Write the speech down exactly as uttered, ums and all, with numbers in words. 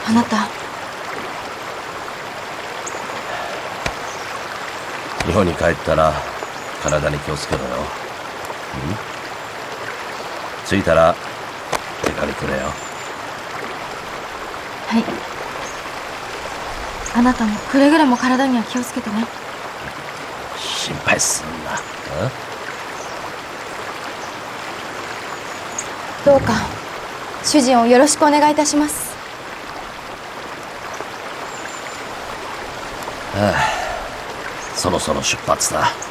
あなた、 日本に帰ったら体に気をつけろよ。うん？着いたら出かけてくれよ。 はい。あなたもくれぐれも体には気をつけてね。 心配すんな。 どうか主人をよろしくお願いいたします。 はあ、そろそろ出発だ。